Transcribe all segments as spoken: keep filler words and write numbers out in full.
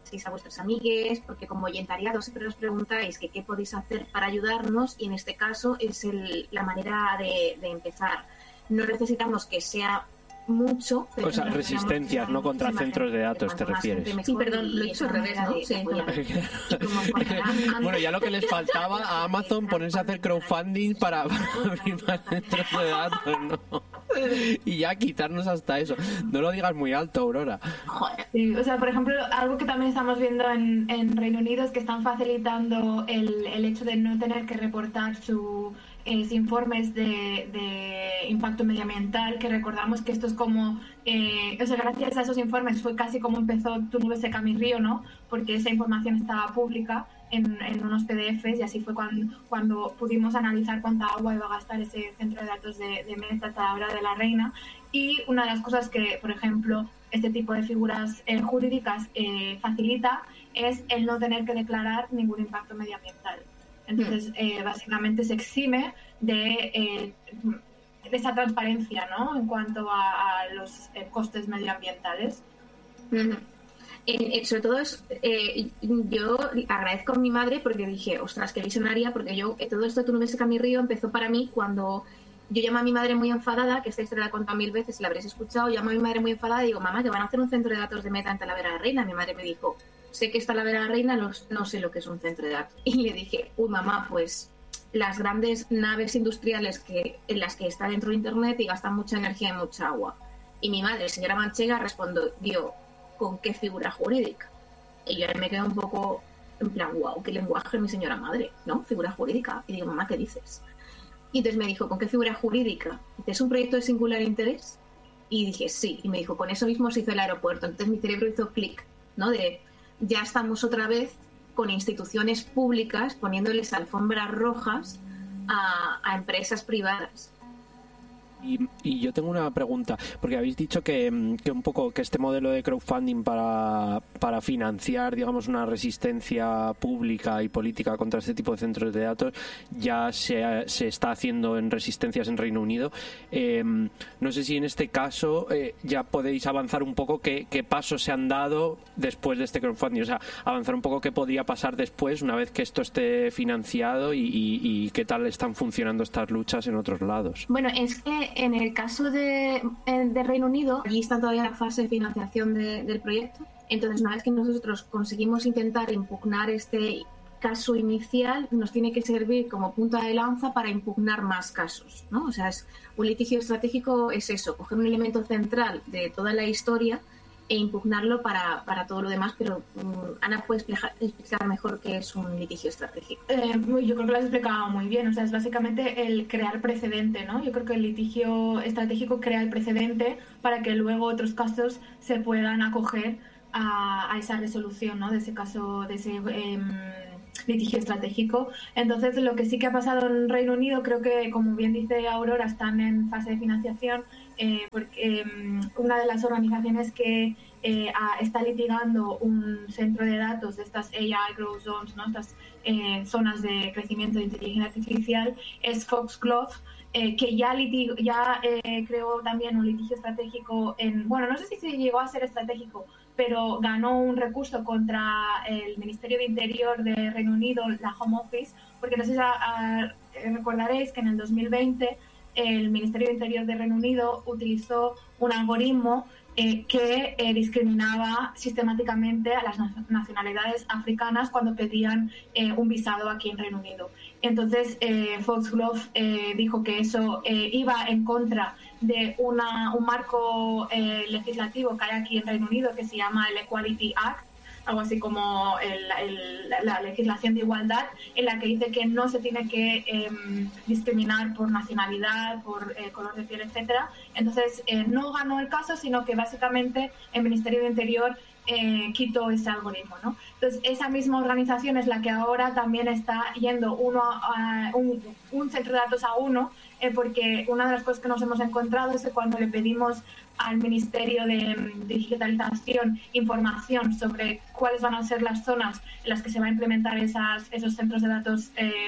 paséis a vuestros amigues, porque como voluntariado siempre os preguntáis que qué podéis hacer para ayudarnos, y en este caso es el, la manera de, de empezar. No necesitamos que sea mucho, pero o sea, resistencias, no contra centros de datos, te refieres. Sí, perdón, lo he hecho al revés, ¿no? Sí, bueno, ya lo que les faltaba a Amazon ponerse a hacer crowdfunding para, para abrir más centros de datos, ¿no? Y ya quitarnos hasta eso. No lo digas muy alto, Aurora. Joder. Sí, o sea, por ejemplo, algo que también estamos viendo en, en Reino Unido es que están facilitando el, el hecho de no tener que reportar su Eh, informes de, de impacto medioambiental, que recordamos que esto es como, eh, o sea, gracias a esos informes fue casi como empezó Tu nube seca mi río, ¿no? Porque esa información estaba pública en, en unos P D Efes, y así fue cuando, cuando pudimos analizar cuánta agua iba a gastar ese centro de datos de, de Meta, Talabra de la Reina. Y una de las cosas que, por ejemplo, este tipo de figuras eh, jurídicas eh, facilita es el no tener que declarar ningún impacto medioambiental. Entonces, eh, básicamente se exime de, eh, de esa transparencia, ¿no? En cuanto a, a los eh, costes medioambientales. Uh-huh. En, en, sobre todo, es, eh, yo agradezco a mi madre porque dije, ostras, qué visionaria, porque yo, eh, todo esto de Tu nube seca mi río empezó para mí cuando yo llamo a mi madre muy enfadada, que esta historia la he contado mil veces, la habréis escuchado, llamo a mi madre muy enfadada y digo, mamá, que van a hacer un centro de datos de Meta en Talavera de la Reina. Mi madre me dijo, sé que está Talavera de la Reina, no, no sé lo que es un centro de datos. Y le dije, uy, mamá, pues las grandes naves industriales que en las que está dentro de Internet y gastan mucha energía y mucha agua. Y mi madre, señora Manchega, respondió, ¿con qué figura jurídica? Y yo me quedé un poco en plan, wow, qué lenguaje mi señora madre, ¿no? Figura jurídica. Y digo, mamá, ¿qué dices? Y entonces me dijo, ¿con qué figura jurídica? Dice, ¿es un proyecto de singular interés? Y dije, sí. Y me dijo, con eso mismo se hizo el aeropuerto. Entonces mi cerebro hizo clic, ¿no? De, ya estamos otra vez con instituciones públicas poniéndoles alfombras rojas a, a empresas privadas. Y, y yo tengo una pregunta, porque habéis dicho que, que un poco que este modelo de crowdfunding para, para financiar, digamos, una resistencia pública y política contra este tipo de centros de datos ya se, se está haciendo en resistencias en Reino Unido. Eh, no sé si en este caso eh, ya podéis avanzar un poco qué, qué pasos se han dado después de este crowdfunding, o sea, avanzar un poco qué podría pasar después una vez que esto esté financiado y, y, y qué tal están funcionando estas luchas en otros lados. Bueno, es que en el caso de, de Reino Unido, allí está todavía la fase de financiación de, del proyecto. Entonces, una vez que nosotros conseguimos intentar impugnar este caso inicial, nos tiene que servir como punta de lanza para impugnar más casos, ¿no? O sea, es, un litigio estratégico es eso, coger un elemento central de toda la historia e impugnarlo para, para todo lo demás, pero um, Ana puede explicar, explicar mejor qué es un litigio estratégico. Eh, yo creo que lo has explicado muy bien, o sea, es básicamente el crear precedente, ¿no? Yo creo que el litigio estratégico crea el precedente para que luego otros casos se puedan acoger a, a esa resolución, ¿no? De ese caso, de ese eh, litigio estratégico. Entonces, lo que sí que ha pasado en Reino Unido, creo que, como bien dice Aurora, están en fase de financiación. Eh, porque eh, una de las organizaciones que eh, a, está litigando un centro de datos de estas A I Growth Zones, ¿no? Estas eh, zonas de crecimiento de inteligencia artificial, es Foxglove, eh, que ya, litig ya eh, creó también un litigio estratégico en, bueno, no sé si se llegó a ser estratégico, pero ganó un recurso contra el Ministerio de Interior de Reino Unido, la Home Office, porque no sé si a, a, recordaréis que en el dos mil veinte el Ministerio de Interior de Reino Unido utilizó un algoritmo eh, que eh, discriminaba sistemáticamente a las nacionalidades africanas cuando pedían eh, un visado aquí en Reino Unido. Entonces, eh, Foxglove eh, dijo que eso eh, iba en contra de una, un marco eh, legislativo que hay aquí en Reino Unido que se llama el Equality Act, algo así como el, el, la legislación de igualdad, en la que dice que no se tiene que eh, discriminar por nacionalidad, por eh, color de piel, etcétera. Entonces, eh, no ganó el caso, sino que básicamente el Ministerio de Interior eh, quitó ese algoritmo, ¿no? Entonces, esa misma organización es la que ahora también está yendo uno a, a un, un centro de datos a uno, eh, porque una de las cosas que nos hemos encontrado es que cuando le pedimos al Ministerio de Digitalización información sobre cuáles van a ser las zonas en las que se va a implementar esas, esos centros de datos eh,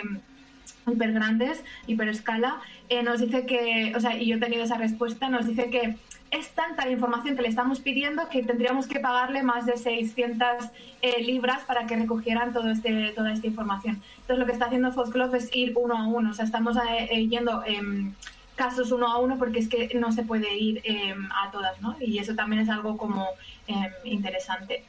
hiper grandes, hiper escala, eh, nos dice que, o sea, y yo he tenido esa respuesta, nos dice que es tanta la información que le estamos pidiendo que tendríamos que pagarle más de seiscientas eh, libras para que recogieran todo este, toda esta información. Entonces lo que está haciendo Foxglove es ir uno a uno, o sea, estamos eh, yendo eh, casos uno a uno porque es que no se puede ir eh, a todas, ¿no? Y eso también es algo como eh, interesante.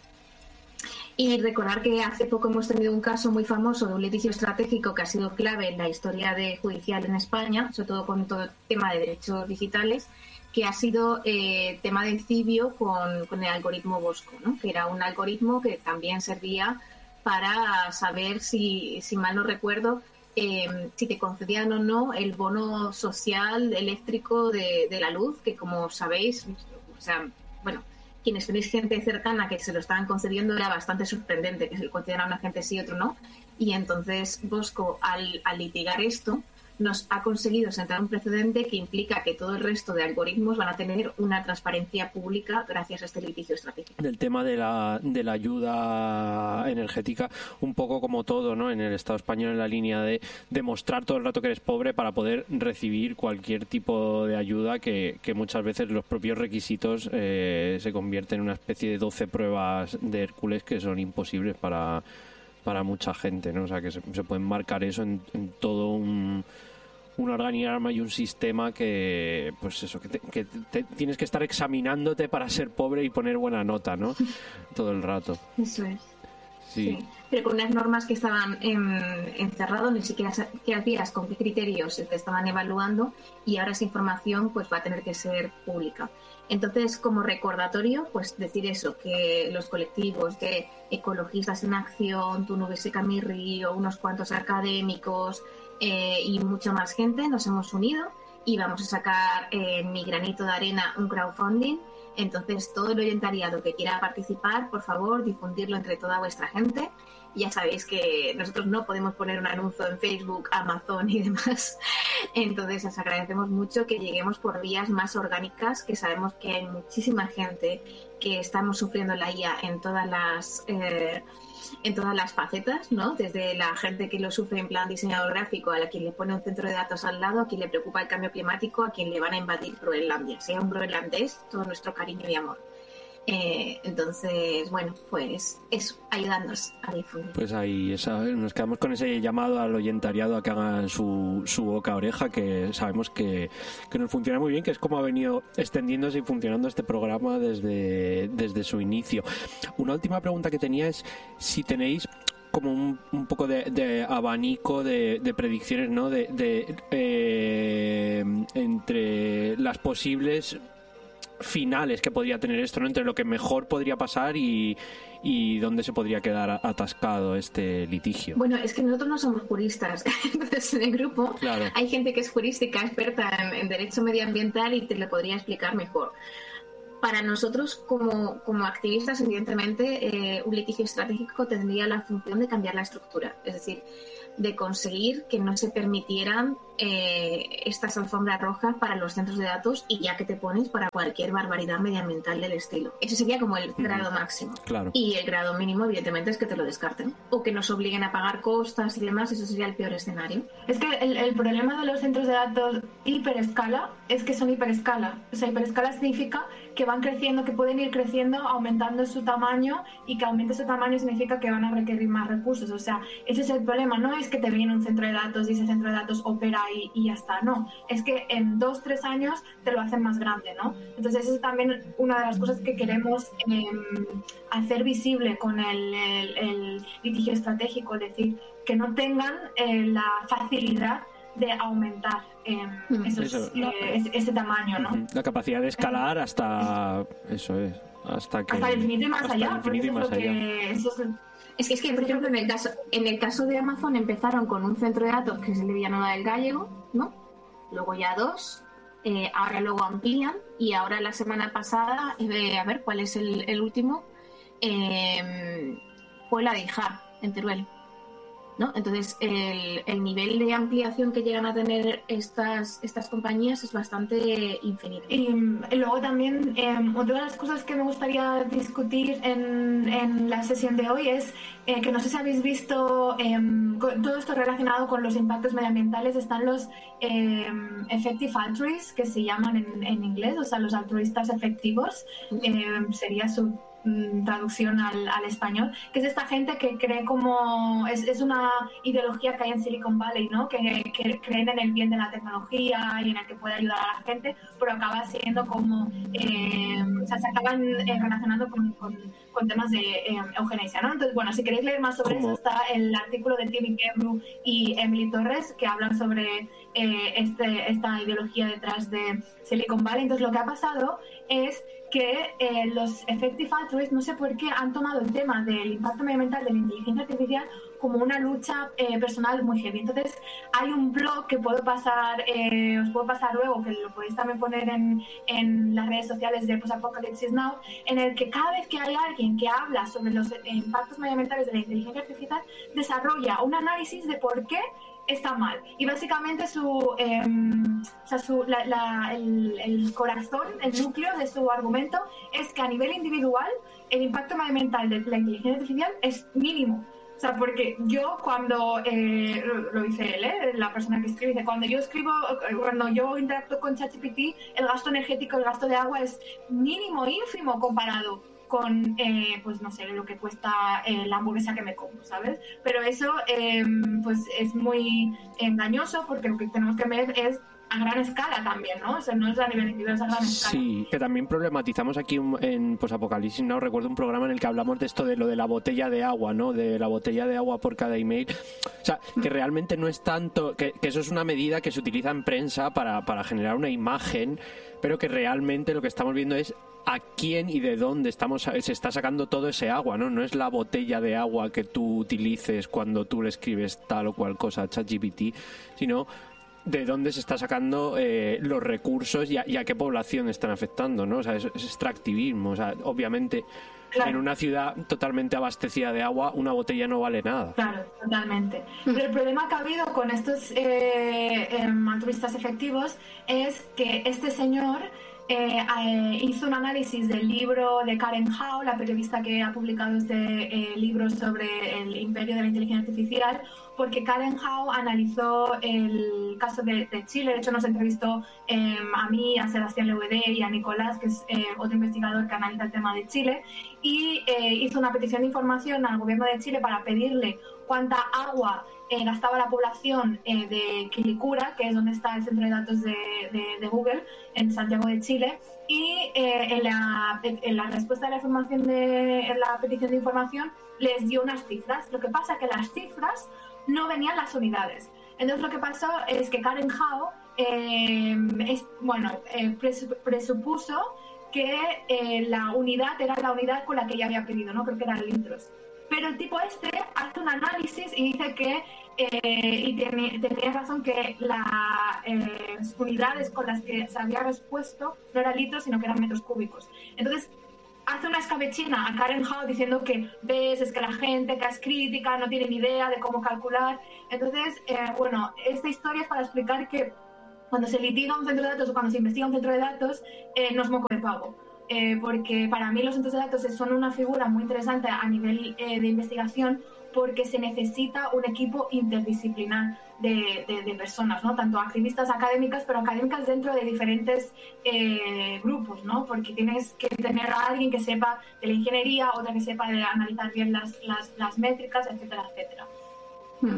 Y recordar que hace poco hemos tenido un caso muy famoso de un litigio estratégico que ha sido clave en la historia de judicial en España, sobre todo con todo el tema de derechos digitales, que ha sido eh, tema de Cibio con, con el algoritmo Bosco, ¿no? Que era un algoritmo que también servía para saber si, si mal no recuerdo, eh, si te concedían o no el bono social eléctrico de, de la luz, que como sabéis, o sea, bueno, quienes tenéis gente cercana que se lo estaban concediendo era bastante sorprendente, que se lo concedieran a una gente sí y otro no. Y entonces Bosco, al, al litigar esto, nos ha conseguido sentar un precedente que implica que todo el resto de algoritmos van a tener una transparencia pública gracias a este litigio estratégico. Del tema de la, de la ayuda energética, un poco como todo, ¿no? En el Estado español, en la línea de demostrar todo el rato que eres pobre para poder recibir cualquier tipo de ayuda, que, que muchas veces los propios requisitos eh, se convierten en una especie de doce pruebas de Hércules que son imposibles para, para mucha gente, ¿no? O sea, que se, se puede marcar eso en, en todo un... un organigrama y un sistema que, pues eso, que, te, que te, tienes que estar examinándote para ser pobre y poner buena nota, ¿no? Todo el rato. Eso es. Sí. Sí. Pero con unas normas que estaban en, encerrado, ni siquiera sabías con qué criterios te estaban evaluando, y ahora esa información pues va a tener que ser pública. Entonces, como recordatorio, pues decir eso, que los colectivos de ecologistas en acción, Tu Nube Seca Mi Río, unos cuantos académicos, Eh, y mucha más gente nos hemos unido y vamos a sacar eh, mi granito de arena, un crowdfunding. Entonces todo el oyentariado que quiera participar, por favor, difundirlo entre toda vuestra gente. Ya sabéis que nosotros no podemos poner un anuncio en Facebook, Amazon y demás. Entonces os agradecemos mucho que lleguemos por vías más orgánicas, que sabemos que hay muchísima gente que estamos sufriendo la I A en todas las... Eh, en todas las facetas, ¿no? Desde la gente que lo sufre en plan diseñador gráfico, a la quien le pone un centro de datos al lado, a quien le preocupa el cambio climático, a quien le van a invadir Groenlandia, sea un groenlandés, todo nuestro cariño y amor. Eh, entonces, bueno, pues eso, ayudadnos a difundir. Pues ahí esa, nos quedamos con ese llamado al oyentariado a que hagan su, su boca oreja, que sabemos que, que nos funciona muy bien, que es como ha venido extendiéndose y funcionando este programa desde, desde su inicio. Una última pregunta que tenía es si tenéis como un, un poco de, de abanico de, de predicciones, ¿no? De, de eh, entre las posibles finales que podría tener esto, ¿no? Entre lo que mejor podría pasar y, y dónde se podría quedar atascado este litigio. Bueno, es que nosotros no somos juristas. Entonces, en el grupo claro. Hay gente que es jurística, experta en, en derecho medioambiental y te lo podría explicar mejor. Para nosotros, como, como activistas, evidentemente, eh, un litigio estratégico tendría la función de cambiar la estructura. Es decir, de conseguir que no se permitieran eh, estas alfombras rojas para los centros de datos y ya que te pones para cualquier barbaridad medioambiental del estilo. Ese sería como el grado mm, máximo. Claro. Y el grado mínimo, evidentemente, es que te lo descarten. O que nos obliguen a pagar costas y demás. Eso sería el peor escenario. Es que el, el problema de los centros de datos hiperescala es que son hiperescala. O sea, hiperescala significa que van creciendo, que pueden ir creciendo, aumentando su tamaño, y que aumente su tamaño significa que van a requerir más recursos. O sea, ese es el problema. No es que te viene un centro de datos y ese centro de datos opera y, y ya está. No, es que en dos, tres años te lo hacen más grande, ¿no? Entonces, esa es también una de las cosas que queremos eh, hacer visible con el, el, el litigio estratégico, es decir, que no tengan eh, la facilidad de aumentar eh, esos, eso, la, eh, ese, ese tamaño, ¿no? La capacidad de escalar hasta eso es, hasta que hasta el infinito y más hasta allá, el infinito y más allá. Que, eso es, es que es que por ejemplo en el caso en el caso de Amazon empezaron con un centro de datos que es el de Villanueva del Gállego, ¿no? Luego ya dos, eh, ahora luego amplían y ahora la semana pasada eh, a ver cuál es el, el último, eh, fue la de Ijar en Teruel. ¿no? Entonces, el, el nivel de ampliación que llegan a tener estas, estas compañías es bastante infinito. Y, y luego también, eh, otra de las cosas que me gustaría discutir en, en la sesión de hoy es eh, que no sé si habéis visto eh, todo esto relacionado con los impactos medioambientales. Están los eh, effective altruists, que se llaman en, en inglés, o sea, los altruistas efectivos, eh, sería su traducción al, al español, que es esta gente que cree como es, es una ideología que hay en Silicon Valley, ¿no? Que, que creen en el bien de la tecnología y en el que puede ayudar a la gente, pero acaba siendo como eh, o sea, se acaban eh, relacionando con, con, con temas de eh, eugenesia, ¿no? Entonces, bueno, si queréis leer más sobre ¿Cómo? eso, está el artículo de Tim Gebru y Emily Torres, que hablan sobre eh, este, esta ideología detrás de Silicon Valley. Entonces, lo que ha pasado es que eh, los effective altruists, no sé por qué, han tomado el tema del impacto medioambiental de la inteligencia artificial como una lucha eh, personal muy heavy. Entonces, hay un blog que puedo pasar, eh, os puedo pasar luego, que lo podéis también poner en, en las redes sociales de Post-Apocalypse Now, en el que cada vez que hay alguien que habla sobre los eh, impactos medioambientales de la inteligencia artificial, desarrolla un análisis de por qué está mal. Y básicamente su, eh, o sea, su la, la, el, el corazón, el núcleo de su argumento es que a nivel individual el impacto medioambiental de la inteligencia artificial es mínimo. O sea, porque yo cuando, eh, lo, lo dice él, ¿eh? La persona que escribe, dice, cuando yo escribo, cuando yo interactúo con ChatGPT, el gasto energético, el gasto de agua es mínimo, ínfimo comparado con, eh, pues no sé, lo que cuesta eh, la hamburguesa que me como, ¿sabes? Pero eso, eh, pues es muy engañoso, porque lo que tenemos que ver es a gran escala también, ¿no? O sea, no es a nivel individual, es a gran escala. Sí, que también problematizamos aquí en Post-Apocalipsis, ¿no? Recuerdo un programa en el que hablamos de esto de lo de la botella de agua, ¿no? De la botella de agua por cada email. O sea, que realmente no es tanto... Que, que eso es una medida que se utiliza en prensa para, para generar una imagen, pero que realmente lo que estamos viendo es a quién y de dónde estamos se está sacando todo ese agua, ¿no? No es la botella de agua que tú utilices cuando tú le escribes tal o cual cosa a ChatGPT, sino de dónde se está sacando eh, los recursos y a, y a qué población están afectando, ¿no? O sea, es, es extractivismo. O sea, obviamente, claro, en una ciudad totalmente abastecida de agua, una botella no vale nada. Claro, totalmente. Pero el problema que ha habido con estos eh, eh, altruistas efectivos es que este señor Eh, eh, hizo un análisis del libro de Karen Hao, la periodista que ha publicado este eh, libro sobre el imperio de la inteligencia artificial, porque Karen Hao analizó el caso de, de Chile. De hecho, nos entrevistó eh, a mí, a Sebastián Leuder y a Nicolás, que es eh, otro investigador que analiza el tema de Chile, y eh, hizo una petición de información al gobierno de Chile para pedirle cuánta agua eh, gastaba la población eh, de Quilicura, que es donde está el centro de datos de, de, de Google, en Santiago de Chile, y eh, en, la, en la respuesta de la, información de, en la petición de información les dio unas cifras. Lo que pasa es que las cifras no venían las unidades. Entonces lo que pasó es que Karen Hao eh, es, bueno, eh, presupuso que eh, la unidad era la unidad con la que ella había pedido, ¿no? Creo que eran litros. Pero el tipo este hace un análisis y dice que, eh, y tiene, tenía razón, que las eh, unidades con las que se había respuesto no eran litros, sino que eran metros cúbicos. Entonces, hace una escabechina a Karen Hao diciendo que, ves, es que la gente que es crítica no tiene ni idea de cómo calcular. Entonces, eh, bueno, esta historia es para explicar que cuando se litiga un centro de datos o cuando se investiga un centro de datos, eh, no es moco de pavo. Eh, porque para mí los centros de datos son una figura muy interesante a nivel eh, de investigación, porque se necesita un equipo interdisciplinar de, de, de personas, ¿no? Tanto activistas académicas, pero académicas dentro de diferentes eh, grupos, ¿no? Porque tienes que tener a alguien que sepa de la ingeniería, otra que sepa de analizar bien las, las, las métricas, etcétera, etcétera. Hmm.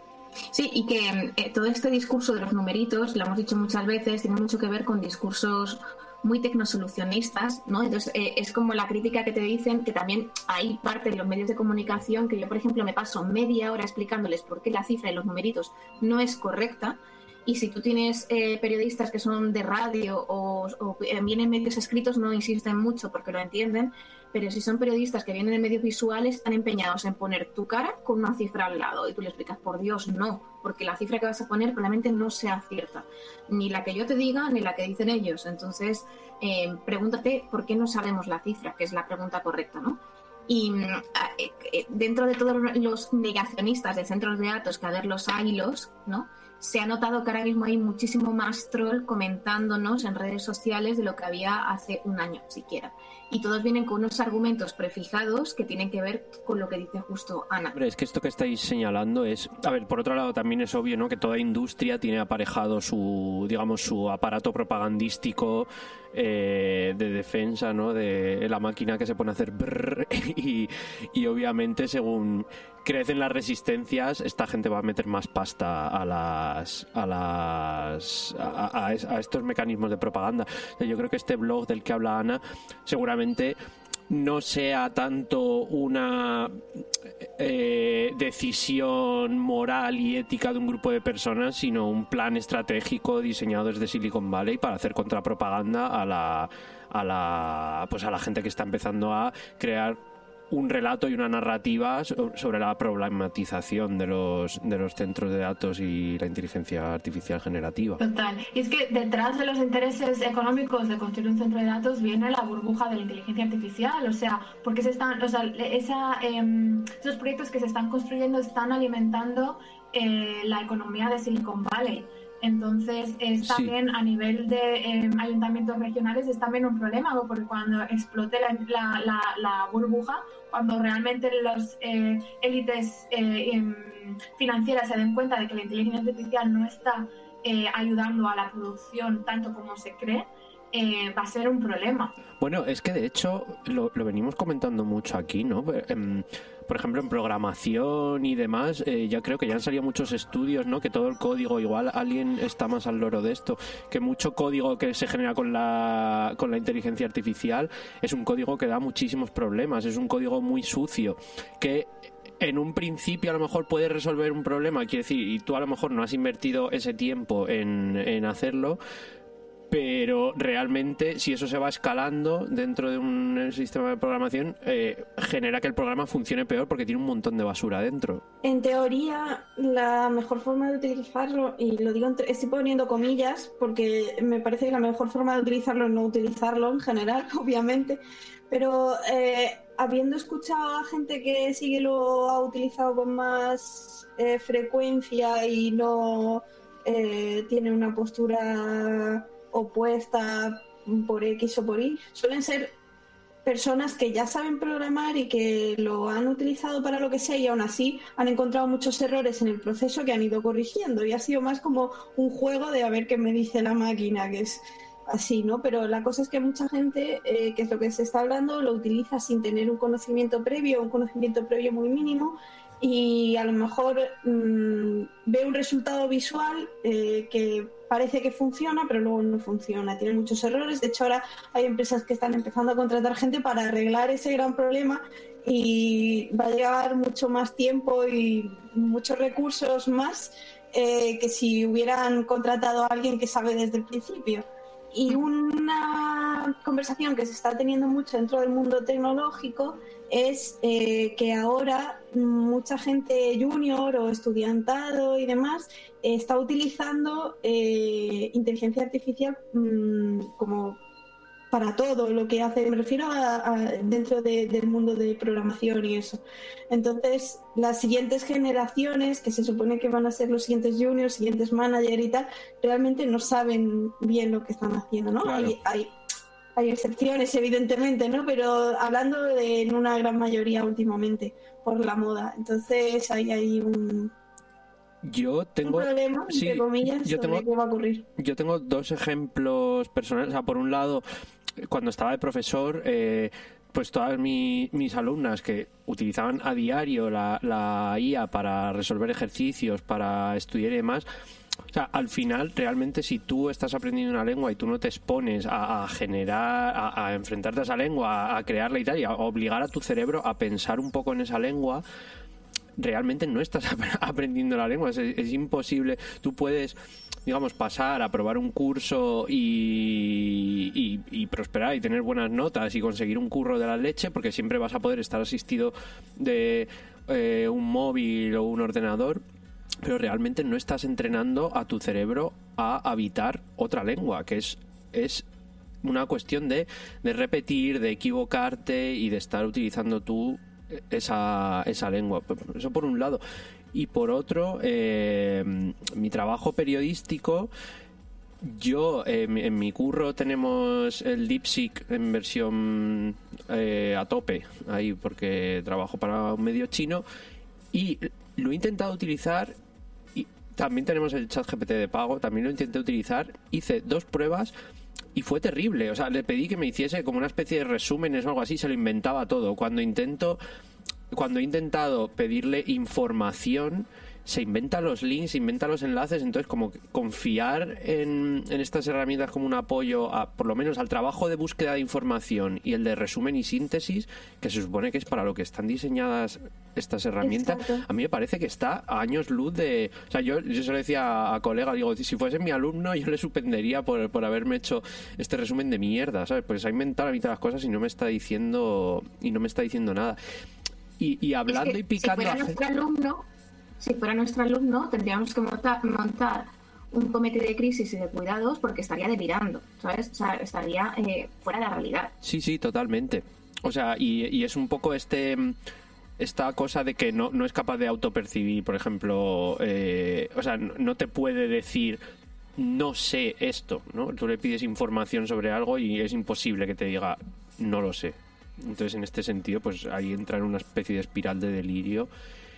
Sí, y que eh, todo este discurso de los numeritos, lo hemos dicho muchas veces, tiene mucho que ver con discursos muy tecnosolucionistas, ¿no? Entonces eh, es como la crítica que te dicen, que también hay parte de los medios de comunicación que yo, por ejemplo, me paso media hora explicándoles por qué la cifra de los numeritos no es correcta, y si tú tienes eh, periodistas que son de radio o, o vienen medios escritos, no insisten mucho porque lo entienden, pero si son periodistas que vienen de medios visuales, están empeñados en poner tu cara con una cifra al lado y tú le explicas, por Dios, no, porque la cifra que vas a poner probablemente no sea cierta, ni la que yo te diga ni la que dicen ellos. Entonces, eh, pregúntate por qué no sabemos la cifra, que es la pregunta correcta, ¿no? Y eh, dentro de todos los negacionistas de centros de datos, que a ver los hay los, ¿no? Se ha notado que ahora mismo hay muchísimo más troll comentándonos en redes sociales de lo que había hace un año siquiera. Y todos vienen con unos argumentos prefijados que tienen que ver con lo que dice justo Ana. Hombre, es que esto que estáis señalando es... A ver, por otro lado también es obvio, ¿no?, que toda industria tiene aparejado su, digamos, su aparato propagandístico eh, de defensa, ¿no?, de la máquina que se pone a hacer brrr, y, y obviamente según crecen las resistencias, esta gente va a meter más pasta a las a las a, a, a estos mecanismos de propaganda. Yo creo que este blog del que habla Ana seguramente no sea tanto una eh, decisión moral y ética de un grupo de personas, sino un plan estratégico diseñado desde Silicon Valley para hacer contrapropaganda a la a la pues a la gente que está empezando a crear un relato y una narrativa sobre la problematización de los de los centros de datos y la inteligencia artificial generativa. Total. Y es que detrás de los intereses económicos de construir un centro de datos viene la burbuja de la inteligencia artificial, o sea, porque se están, o sea, esa, eh, esos proyectos que se están construyendo están alimentando eh, la economía de Silicon Valley. Entonces es también sí. A nivel de eh, ayuntamientos regionales es también un problema, porque cuando explote la, la, la, la burbuja, cuando realmente los eh, élites eh, eh, financieras se den cuenta de que la inteligencia artificial no está eh, ayudando a la producción tanto como se cree, eh, va a ser un problema. Bueno, es que de hecho lo, lo venimos comentando mucho aquí, ¿no? Eh, por ejemplo, en programación y demás, eh, ya creo que ya han salido muchos estudios, ¿no?, que todo el código, igual alguien está más al loro de esto, que mucho código que se genera con la con la inteligencia artificial es un código que da muchísimos problemas, es un código muy sucio, que en un principio a lo mejor puede resolver un problema, quiere decir, y tú a lo mejor no has invertido ese tiempo en, en hacerlo, pero realmente si eso se va escalando dentro de un sistema de programación, eh, genera que el programa funcione peor porque tiene un montón de basura dentro. En teoría, la mejor forma de utilizarlo, y lo digo, entre, estoy poniendo comillas porque me parece que la mejor forma de utilizarlo es no utilizarlo en general, obviamente, pero eh, habiendo escuchado a gente que sí que lo ha utilizado con más eh, frecuencia y no eh, tiene una postura opuesta por X o por Y, suelen ser personas que ya saben programar y que lo han utilizado para lo que sea, y aún así han encontrado muchos errores en el proceso que han ido corrigiendo, y ha sido más como un juego de a ver qué me dice la máquina, que es así, ¿no? Pero la cosa es que mucha gente, eh, que es lo que se está hablando, lo utiliza sin tener un conocimiento previo, un conocimiento previo muy mínimo, y a lo mejor mmm, ve un resultado visual eh, que parece que funciona, pero luego no funciona, tiene muchos errores. De hecho, ahora hay empresas que están empezando a contratar gente para arreglar ese gran problema, y va a llevar mucho más tiempo y muchos recursos más eh, que si hubieran contratado a alguien que sabe desde el principio. Y una conversación que se está teniendo mucho dentro del mundo tecnológico es eh, que ahora mucha gente junior o estudiantado y demás eh, está utilizando eh, inteligencia artificial mmm, como para todo lo que hace, me refiero a, a dentro de, del mundo de programación y eso. Entonces, las siguientes generaciones, que se supone que van a ser los siguientes juniors, siguientes managers y tal, realmente no saben bien lo que están haciendo, ¿no? Claro. Hay, hay, hay excepciones, evidentemente, ¿no? Pero hablando de en una gran mayoría últimamente, por la moda. Entonces, ahí hay un... Yo tengo, un problema, sí, entre comillas, yo sobre tengo, qué va a ocurrir. Yo tengo dos ejemplos personales. O sea, por un lado, cuando estaba de profesor, eh, pues todas mi, mis alumnas que utilizaban a diario la, la I A para resolver ejercicios, para estudiar y demás, o sea, al final, realmente, si tú estás aprendiendo una lengua y tú no te expones a, a generar, a, a enfrentarte a esa lengua, a, a crearla y tal, y a obligar a tu cerebro a pensar un poco en esa lengua, realmente no estás aprendiendo la lengua, es, es imposible. Tú puedes, digamos, pasar a probar un curso y, y, y prosperar y tener buenas notas y conseguir un curro de la leche, porque siempre vas a poder estar asistido de eh, un móvil o un ordenador, pero realmente no estás entrenando a tu cerebro a habitar otra lengua, que es, es una cuestión de, de repetir, de equivocarte y de estar utilizando tú esa, esa lengua. Eso por un lado. Y por otro, eh, mi trabajo periodístico, yo eh, en mi curro tenemos el DeepSeek en versión eh, a tope, ahí porque trabajo para un medio chino y lo he intentado utilizar. Y también tenemos el ChatGPT de pago, también lo intenté utilizar, hice dos pruebas y fue terrible. O sea, le pedí que me hiciese como una especie de resúmenes o algo así, se lo inventaba todo. Cuando intento, cuando he intentado pedirle información, se inventa los links, se inventa los enlaces. Entonces, como confiar en, en estas herramientas como un apoyo a, por lo menos al trabajo de búsqueda de información y el de resumen y síntesis, que se supone que es para lo que están diseñadas estas herramientas. Exacto. A mí me parece que está a años luz de... O sea, yo, yo se lo decía a colegas, digo, si fuese mi alumno yo le suspendería por, por haberme hecho este resumen de mierda, ¿sabes? Pues ha inventado la mitad de las cosas y no me está diciendo y no me está diciendo nada. Y, y hablando es que y picando... Si fuera nuestro alumno, si fuera nuestro alumno, tendríamos que montar, montar un comité de crisis y de cuidados porque estaría delirando, ¿sabes? O sea, estaría eh, fuera de la realidad. Sí, sí, totalmente. O sea, y, y es un poco este... esta cosa de que no, no es capaz de autopercibir, por ejemplo, eh, o sea, no, no te puede decir no sé esto, ¿no? Tú le pides información sobre algo y es imposible que te diga no lo sé. Entonces, en este sentido, pues ahí entra en una especie de espiral de delirio.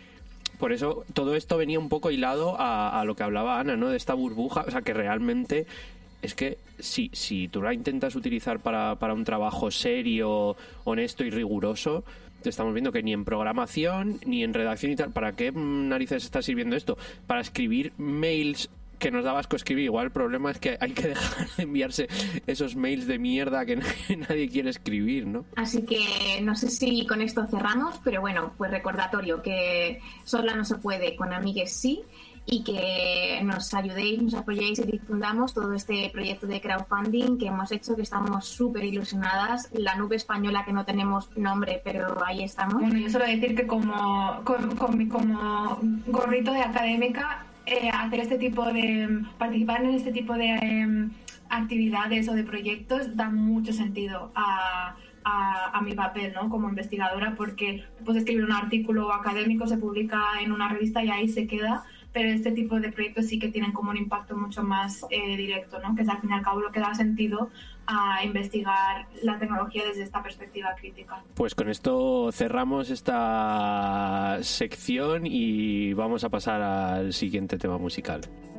Por eso, todo esto venía un poco hilado a, a lo que hablaba Ana, ¿no? De esta burbuja, o sea, que realmente es que si, si tú la intentas utilizar para, para un trabajo serio, honesto y riguroso, estamos viendo que ni en programación, ni en redacción y tal, ¿para qué narices está sirviendo esto? Para escribir mails que nos da asco escribir. Igual el problema es que hay que dejar de enviarse esos mails de mierda que nadie quiere escribir, ¿no? Así que no sé si con esto cerramos, pero bueno, pues recordatorio que sola no se puede, con amigues sí, y que nos ayudéis, nos apoyéis y difundamos todo este proyecto de crowdfunding que hemos hecho, que estamos súper ilusionadas. La nube española, que no tenemos nombre, pero ahí estamos. Bueno, yo solo decir que como, con, con mi, como gorrito de académica, eh, hacer este tipo de, participar en este tipo de eh, actividades o de proyectos da mucho sentido a... A, a mi papel, ¿no? Como investigadora, porque puedes escribir un artículo académico, se publica en una revista y ahí se queda, pero este tipo de proyectos sí que tienen como un impacto mucho más eh, directo, ¿no? Que es al fin y al cabo lo que da sentido a investigar la tecnología desde esta perspectiva crítica. Pues con esto cerramos esta sección y vamos a pasar al siguiente tema musical.